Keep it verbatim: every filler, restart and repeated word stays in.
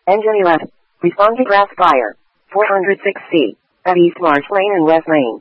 Engine eleven. Respond to grass fire. four hundred six C. At East Marsh Lane and West Lane.